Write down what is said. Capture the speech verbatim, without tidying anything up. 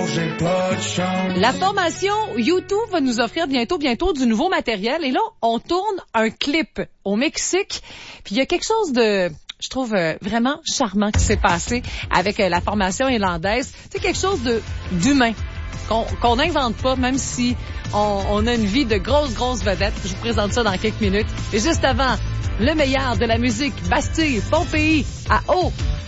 j'ai pas de chance. La formation YouTube va nous offrir bientôt, bientôt du nouveau matériel. Et là, on tourne un clip au Mexique. Puis il y a quelque chose de, je trouve, euh, vraiment charmant qui s'est passé avec euh, la formation irlandaise. C'est quelque chose de d'humain qu'on qu'on n'invente pas, même si on, on a une vie de grosses, grosses vedettes. Je vous présente ça dans quelques minutes. Et juste avant, le meilleur de la musique, Bastille, Pompéi, à eau.